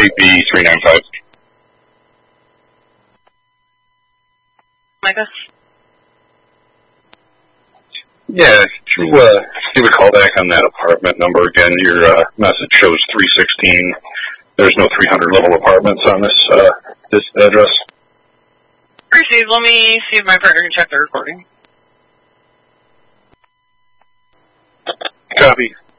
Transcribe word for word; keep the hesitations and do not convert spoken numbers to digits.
A B three nine five. Micah? Yeah, could you, uh, give a call back on that apartment number again? Your uh, message shows three sixteen. There's no three hundred level apartments on this uh, this address. Received. Let me see if my partner can check the recording. Copy.